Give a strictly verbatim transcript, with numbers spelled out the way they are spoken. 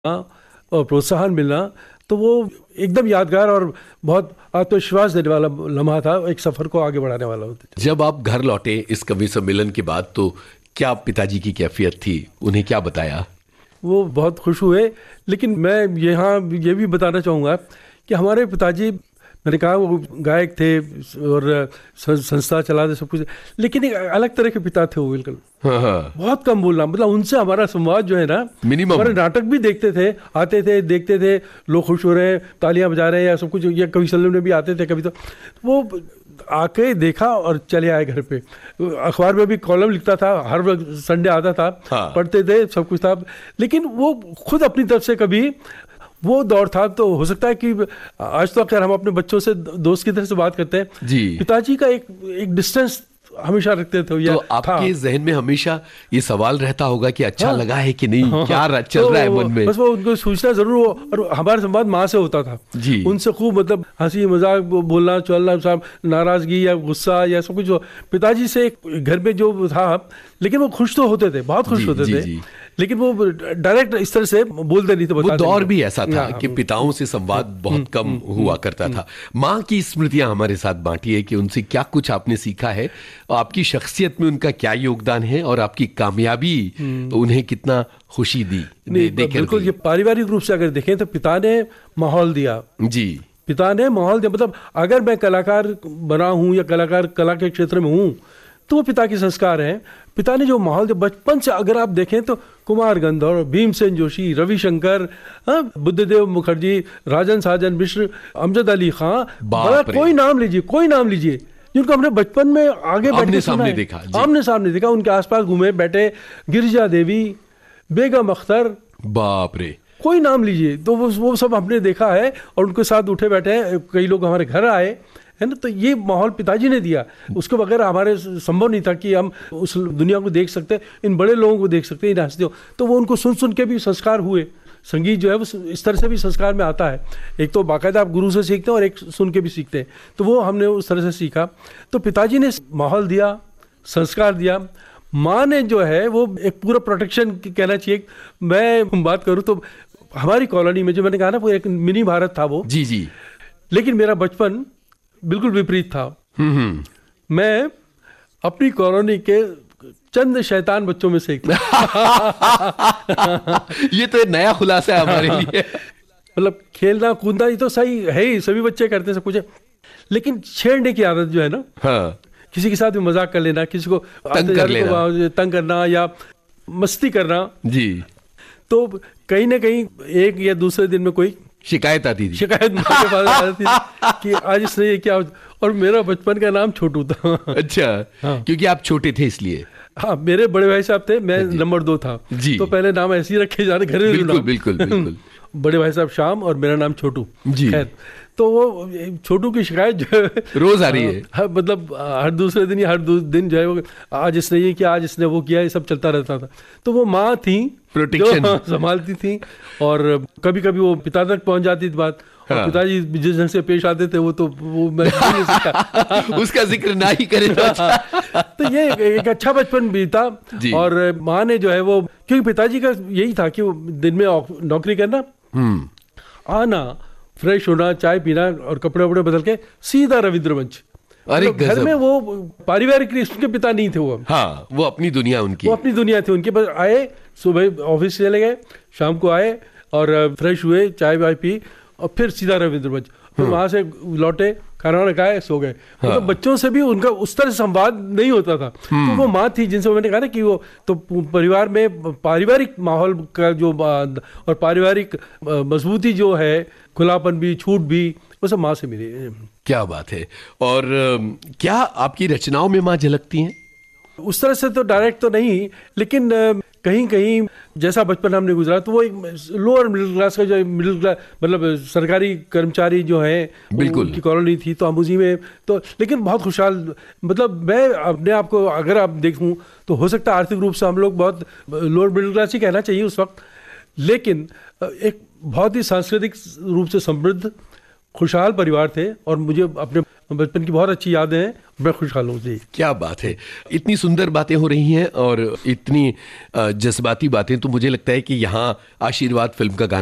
और प्रोत्साहन मिलना, तो वो एकदम यादगार और बहुत आत्मविश्वास देने वाला लम्हा था, एक सफर को आगे बढ़ाने वाला होता था। जब आप घर लौटे इस कवि सम्मेलन के बाद, तो क्या पिताजी की कैफियत थी, उन्हें क्या बताया? वो बहुत खुश हुए, लेकिन मैं यहाँ ये भी बताना चाहूँगा कि हमारे पिताजी, मैंने कहा वो गायक थे और संस्था चलाते सब कुछ, लेकिन एक अलग तरह के पिता थे वो, बिल्कुल हाँ हाँ। बहुत कम बोलना, मतलब उनसे हमारा संवाद जो है ना, मिनिमम। हमारे नाटक भी देखते थे, आते थे, देखते थे, लोग खुश हो रहे हैं, तालियां बजा रहे हैं या सब कुछ, या कवि सम्मेलन में भी आते थे कभी, तो वो आके देखा और चले आए घर पे। अखबार में भी कॉलम लिखता था, हर संडे आता था, हाँ। पढ़ते थे, सब कुछ था, लेकिन वो खुद अपनी तरफ से कभी, वो दौर था, तो हो सकता है कि आज तो अगर हम अपने बच्चों से दोस्त की तरह से बात करते हैं जी, पिताजी का एक एक डिस्टेंस हमेशा रखते थे। तो आपके जहन में हमेशा ये सवाल रहता होगा कि अच्छा हाँ, लगा है कि नहीं, हाँ, क्या चल तो रहा है मन में? बस वो उनको सूचना जरूर हो, और हमारा संवाद माँ से होता था जी, उनसे खूब मतलब हंसी मजाक बोलना चलना, नाराजगी या गुस्सा या सब कुछ, जो पिताजी से घर में जो था, लेकिन वो खुश तो होते थे, बहुत खुश होते थे, लेकिन वो डायरेक्ट इस तरह से बोलते नहीं थे। वो दौर भी ऐसा था कि पिताओं से संवाद बहुत कम हुआ करता था। माँ की स्मृतियां हमारे साथ बांटी है कि उनसे क्या कुछ आपने सीखा है, आपकी शख्सियत में उनका क्या योगदान है, और आपकी कामयाबी उन्हें कितना खुशी दी। बिल्कुल, ये पारिवारिक रूप से अगर देखें तो पिता ने माहौल दिया जी, पिता ने माहौल दिया। मतलब अगर मैं कलाकार बना हूँ या कलाकार कला के क्षेत्र में हूँ, तो वो पिता के संस्कार हैं। पिता ने जो माहौल दिया बचपन से, अगर आप देखें तो कुमार गंधर्व, भीमसेन जोशी, रविशंकर, बुद्धदेव मुखर्जी, राजन साजन मिश्र, अमजद अली खां, बड़ा कोई नाम लीजिए, कोई नाम लीजिए जिनको हमने बचपन में आगे बैठे सामने देखा, आमने सामने देखा, उनके आसपास घूमे बैठे, गिरिजा देवी, बेगम अख्तर, बाप रे, कोई नाम लीजिए, तो वो वो सब हमने देखा है और उनके साथ उठे बैठे हैं। कई लोग हमारे घर आए है ना, तो ये माहौल पिताजी ने दिया, उसके बगैर हमारे संभव नहीं था कि हम उस दुनिया को देख सकते, इन बड़े लोगों को देख सकते, इन हंसते हो। तो वो उनको सुन सुन के भी संस्कार हुए। संगीत जो है वो इस तरह से भी संस्कार में आता है, एक तो बाकायदा आप गुरु से सीखते हैं और एक सुन के भी सीखते हैं, तो वो हमने उस तरह से सीखा। तो पिताजी ने माहौल दिया, संस्कार दिया। माँ ने जो है वो एक पूरा प्रोटेक्शन कहना चाहिए। मैं बात करूँ तो हमारी कॉलोनी में जो मैंने कहा ना, वो एक मिनी भारत था वो जी जी, लेकिन मेरा बचपन बिल्कुल विपरीत था। मैं अपनी कॉलोनी के चंद शैतान बच्चों में से एक ये तो नया खुलासा है हमारे लिए। मतलब खेलना कूदना ये तो सही है ही, सभी बच्चे करते सब कुछ है, लेकिन छेड़ने की आदत जो है ना, हाँ, किसी के साथ भी मजाक कर लेना, किसी को तंग कर लेना, तंग करना या मस्ती करना जी, तो कहीं ना कहीं एक या दूसरे दिन में कोई शिकायत आती थी, शिकायत माँ के पास आती थी कि आज इसने ये क्या। और मेरा बचपन का नाम छोटू था। अच्छा, हाँ, क्योंकि आप छोटे थे इसलिए। हाँ, मेरे बड़े भाई साहब थे, मैं नंबर दो था जी, तो पहले नाम ऐसे ही रखे जा रहे, घरेलू बिल्कुल, नाम बिल्कुल बिल्कुल। बड़े भाई साहब श्याम और मेरा नाम छोटू जी। खैर, तो वो छोटू की शिकायत जो है रोज आ रही है, हाँ, मतलब हर दूसरे दिन या हर दिन जो है वो आज इसने ये किया, आज इसने वो किया, ये सब चलता रहता था। तो वो माँ थी प्रोटेक्शन संभालती थी, और कभी कभी वो पिता तक पहुंच जाती थी बात, और हाँ, पिताजी जिस ढंग से पेश आते थे वो तो वो मैं नहीं सकता उसका जिक्र ना ही करें तो अच्छा। तो ये एक अच्छा बचपन बीता। और माँ ने जो है वो, क्योंकि पिताजी का यही था कि वो दिन में नौकरी करना, आना, फ्रेश होना, चाय पीना और कपड़े वपड़े बदल के सीधा रविंद्र मंच। अरे तो घर में वो पारिवारिक उसके पिता नहीं थे वो, हाँ, वो अपनी दुनिया उनकी वो अपनी दुनिया थी उनके पास। आए सुबह ऑफिस चले गए, शाम को आए और फ्रेश हुए, चाय वाय पी और फिर सीधा रविंद्र मंच, फिर वहां से लौटे, खाना वाना खाए, सो गए। हाँ, तो बच्चों से भी उनका उस तरह संवाद नहीं होता था। तो वो माँ थी जिनसे मैंने कहा ना कि वो तो परिवार में पारिवारिक माहौल का जो और पारिवारिक मजबूती जो है, खुलापन भी, छूट भी, वो सब माँ से मिली। क्या बात है। और क्या आपकी रचनाओं में माँ झलकती हैं? उस तरह से तो डायरेक्ट तो नहीं, लेकिन कहीं कहीं जैसा बचपन हमने गुजरा, तो वो एक लोअर मिडिल क्लास का जो मिडिल क्लास मतलब सरकारी कर्मचारी जो है बिल्कुल की कॉलोनी थी, तो हम उसी में तो, लेकिन बहुत खुशहाल। मतलब मैं अपने आप को अगर आप देखूं तो हो सकता है आर्थिक रूप से हम लोग बहुत लोअर मिडिल क्लास ही कहना चाहिए उस वक्त, लेकिन एक बहुत ही सांस्कृतिक रूप से समृद्ध खुशहाल परिवार थे। और मुझे अपने बचपन की बहुत अच्छी यादें हैं, मैं खुशहाल हूँ जी। क्या बात है, इतनी सुंदर बातें हो रही हैं और इतनी जज्बाती बातें, तो मुझे लगता है कि यहाँ आशीर्वाद फिल्म का गाना